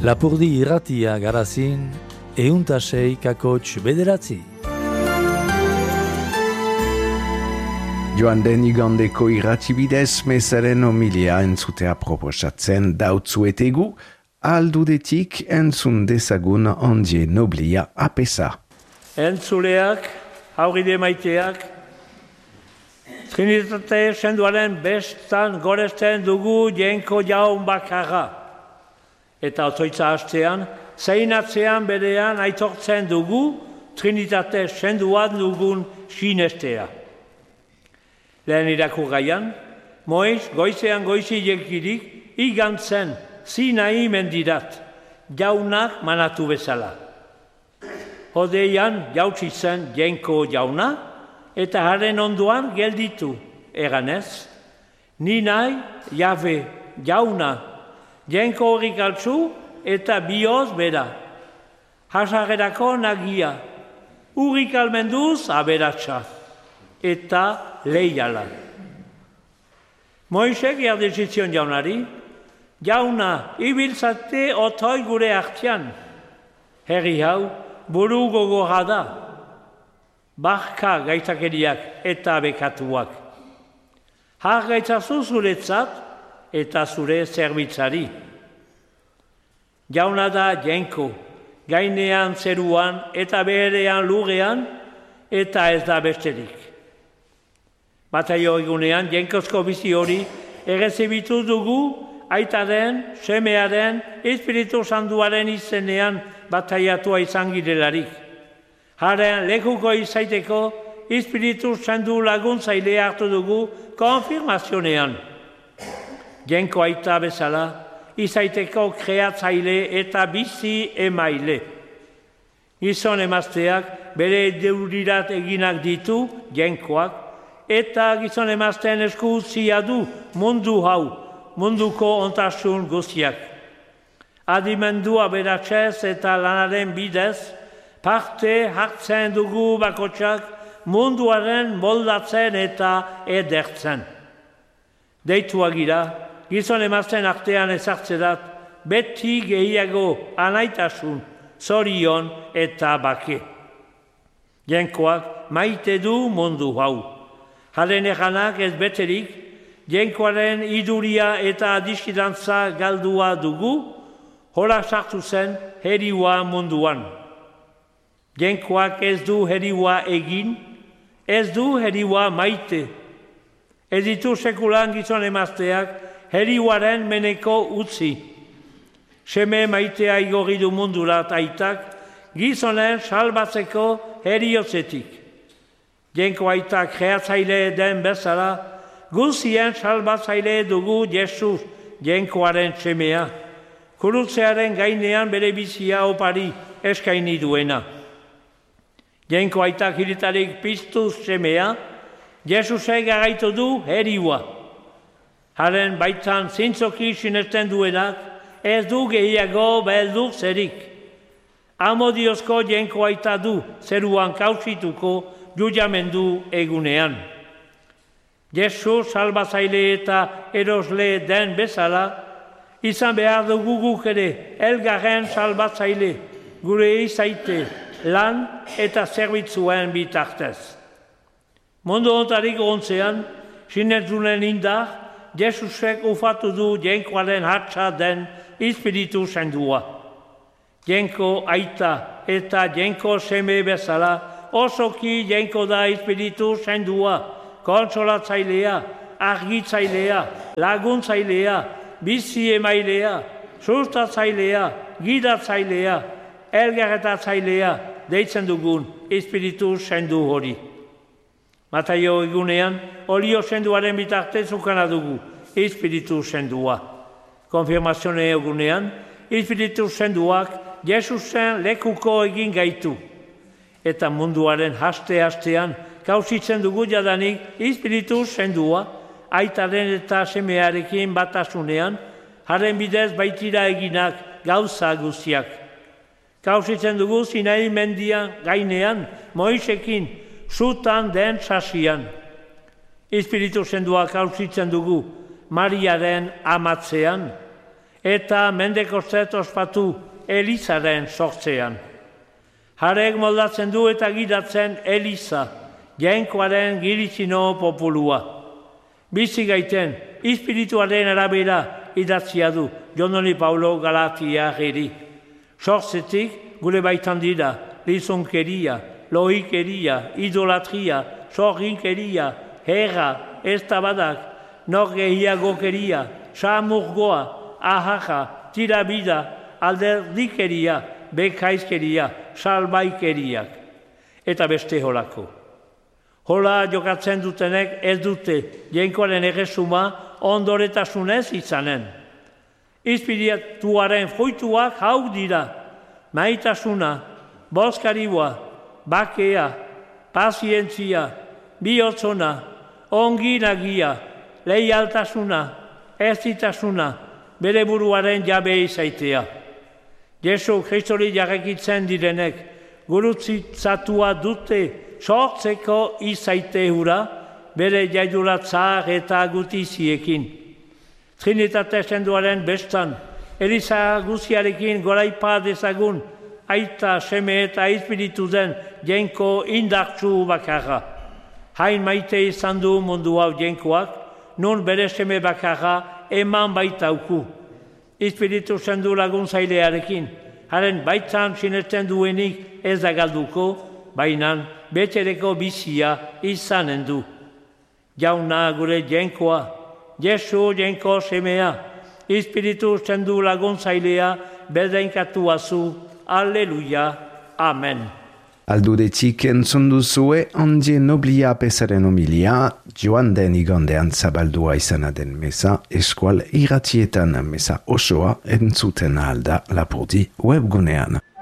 Lapurdi irratia garazin, 106,9. Joan den igandeko irrati bidez mesaren homilia entzutea proposatzen dautzuetegu, aldudetik entzun dezagun ondie noblia apesa. Entzuleak, hauride maiteak, Trinitate senduaren bestan goresten dugu jenko jaun bakarra. Eta otoitza hastean, zeinatzean berean aitortzen dugu Trinitate senduan dugun sinestea. Lehen irakurgaian, Moiz goizean goizi jekirik igantzen Sinai mendirat, jaunak manatu bezala. Hodeian jautsi zen jenko jauna, eta haren onduan gelditu, eganez. Ni nahi, jabe, jauna, jenko horrik altzu eta bioz bera. Hasagerako nagia, urrik almenduz aberatsa, eta leiala. Moisek jardezizion jaunari, jauna, ibiltzate otoi gure artean. Herri hau, buru gogorra da. Barka gaitzakeriak eta bekatuak. Har gaitzazu zuretzat eta zure zerbitzari. Jauna da jenko, gainean zeruan eta beherean lurrean eta ez da besterik. Bataio egunean jenkozko bizi hori errezibitu dugu aitaren, semearen, Espiritu Santuaren izenean bataiatua izan girelarik. Haren lekuko izaiteko Espiritu Santu laguntzaile hartu dugu konfirmazionean. Jenko aita bezala, izaiteko kreatzaile eta bizi emaile. Gizon emazteak bere deurirat eginak ditu jenkoak, eta gizon emazteen esku utzia du mundu hau, munduko ontasun guztiak. Adimendua beratzez eta lanaren bidez, parte hartzen dugu bakotsak munduaren moldatzen eta edertzen. Deituak gira, gizon emazten artean ezartzerat, beti gehiago anaitasun, zorion eta bake. Jenkoak maite du mundu hau. Haren eganak ez beterik, jenkoaren iduria eta adiskidantza galdua dugu, hola sartu zen heriua munduan. Jenkoak ez du heriua egin, ez du heriua maite. Ez ditu sekulan gizon emazteak heriuaren meneko utzi. Seme maitea igorri du mundurat aitak, gizonen salbatzeko heriotzetik. Jenko aitak kreatzaile den bezala, guzien salbatzaile dugu Jesus, jenkoaren semea. Kurutzearen gainean bere bizia opari eskaini duena. Jenko aitak hiritarik piztuz semea, Jesusek garaitu du heriua. Haren baitan zintzoki sinesten duenak, ez du gehiago beldur zerik. Amodiozko jenko aita du zeruan kausituko jujamendu egunean. Jesus salbatzaile eta erosle den bezala, izan behar dugu guk ere elgarren salbatzaile, gure izaite, lan eta zerbitzuen bitartez. Mundu ontarik ontzean, sinetzunen indar, Jesusek ufatu du jenkoaren hatsa den Espiritu Sandua. Jenko aita eta jenko seme bezala, osoki jenko da Espiritu Sandua, konsolatzailea, argitzailea, laguntzailea, bizi emailea, sustatzailea, gidatzailea, elgarretatzailea, deitzen dugun Espiritu Santu hori. Mataio egunean, olio senduaren bitartez ukana dugu, Espiritu Santua. Konfirmazione egunean, Espiritu Santuak Jesusen lekuko egin gaitu. Eta munduaren haste-hastean, kausitzen dugu jadanik Espiritu Santua, aitaren eta semearekin batasunean, haren bidez baitira eginak gauza guztiak. Kausitzen dugu Sinai mendian gainean, Moisekin, zutan den sasian. Espiritu Sandua kausitzen dugu Mariaren amatzean, eta Mendekostet ospatu Elizaren sortzean. Harek moldatzen du eta gidatzen Eliza, jainkoaren giritzino populua. Bizi gaiten, espirituaren arabera idatzia du, Jonoli Paulo Galatia geri. Sortzetik gure baitan dira, lizonkeria, lohikeria, idolatria, sorginkeria, herra, eztabadak, norgehiagokeria, samurgoa, ahaja, tirabida, alderdikeria, bekaizkeria, salbaikeriak, eta beste holako. Hola jokatzen dutenek ez dute jainkoaren erresuma ondoretasunez izanen. Espirituaren fruituak hau dira, maitasuna, bozkaribua, bakea, pazientzia, bihotzona, onginagia, leialtasuna, erzitasuna, bere buruaren jabe izaitea. Jesu Kristoli jarrekitzen direnek, gurutzatua dute sortzeko izaite hura, bere jaidura tzar eta gutiziekin. Trinitate senduaren bestan, Eliza guziarekin goraipa dezagun, aita, seme eta espiritu den jainko indartsu bakarra. Hain maite izan du mundu hau jainkoak, nun bere seme bakarra eman baitauku. Espiritu sendu laguntzailearekin, haren baitan sinesten duenik ez da galduko, bainan betereko bizia izanen du. Jauna gure jainkoa, Jesu jainko semea, Espiritu sendu laguntzailea bedeinkatuazu, Alleluia, Amen. Aldudetik entzun duzue Ondie Noblia pesaren homilia, joan den igandean zabaldua izana den mesa, eskual irratietan mesa osoa entzuten alda Lapurdi webgunean.